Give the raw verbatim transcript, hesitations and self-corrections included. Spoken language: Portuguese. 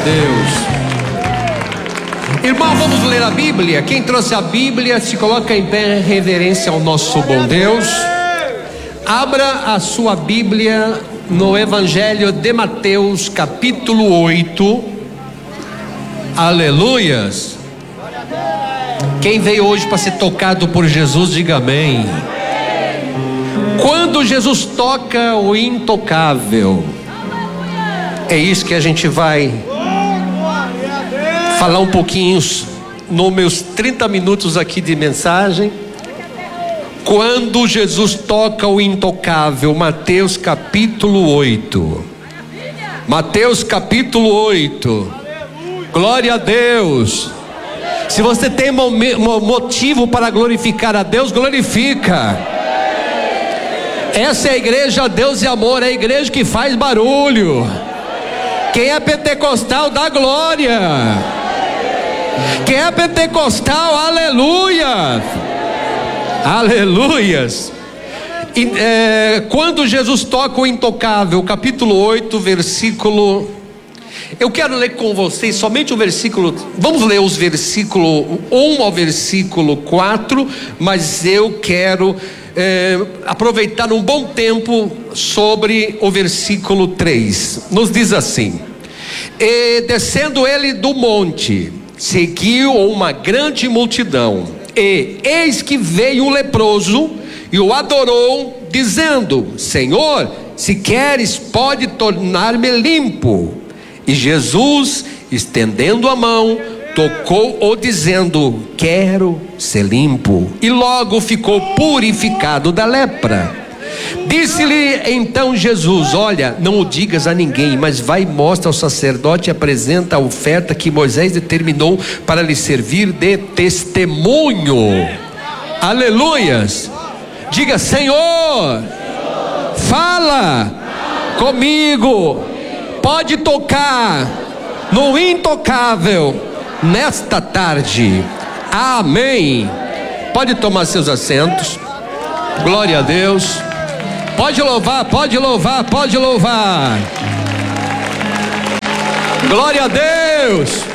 Deus. Irmão, vamos ler a Bíblia. Quem trouxe a Bíblia, se coloca em pé em reverência ao nosso bom Deus. Abra a sua Bíblia no Evangelho de Mateus, capítulo oito. Aleluias. Quem veio hoje para ser tocado por Jesus, diga amém. Quando Jesus toca o intocável, é isso que a gente vai falar um pouquinho nos meus trinta minutos aqui de mensagem. Quando Jesus toca o intocável, Mateus capítulo oito. Mateus capítulo oito. Glória a Deus. Se você tem motivo para glorificar a Deus, glorifica. Essa é a igreja Deus e Amor, é a igreja que faz barulho. Quem é pentecostal dá glória. Quem é pentecostal, aleluia. Aleluias. E, é, quando Jesus toca o intocável, capítulo oito, versículo. Eu quero ler com vocês somente o versículo. Vamos ler os versículos um ao versículo quatro, mas eu quero é, aproveitar um bom tempo sobre o versículo três. Nos diz assim: e descendo ele do monte, seguiu uma grande multidão, e eis que veio um leproso e o adorou, dizendo: Senhor, se queres, pode tornar-me limpo. E Jesus, estendendo a mão, tocou-o, dizendo: quero ser limpo. E logo ficou purificado da lepra. Disse-lhe então Jesus: olha, não o digas a ninguém, mas vai e mostra ao sacerdote e apresenta a oferta que Moisés determinou para lhe servir de testemunho. Aleluias. Diga: Senhor, fala comigo. Pode tocar no intocável nesta tarde. Amém. Pode tomar seus assentos. Glória a Deus. Pode louvar, pode louvar, pode louvar. Glória a Deus.